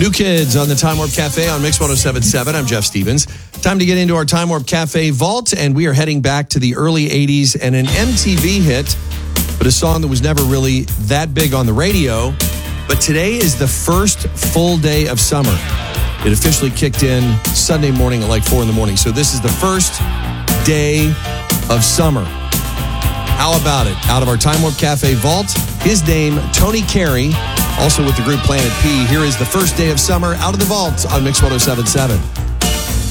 New Kids on the Time Warp Cafe on Mix 107.7. I'm Jeff Stevens. Time to get into our Time Warp Cafe vault, and we are heading back to the early 80s and an MTV hit, but a song that was never really that big on the radio. But today is the first full day of summer. It officially kicked in Sunday morning at like 4 in the morning. So this is the first day of summer. How about it? Out of our Time Warp Cafe vault, his name, Tony Carey, also with the group Planet P. Here is the first day of summer out of the vault on Mix 107.7.